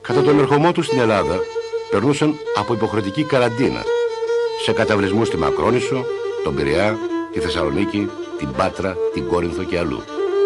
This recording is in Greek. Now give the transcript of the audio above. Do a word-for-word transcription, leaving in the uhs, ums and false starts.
Κατά τον ερχομό του στην Ελλάδα, περνούσαν από υποχρεωτική καραντίνα σε καταβλισμούς στη Μακρόνισσο, τον Πειραιά, τη Θεσσαλονίκη, την Πάτρα, την Κόρινθο και αλλού.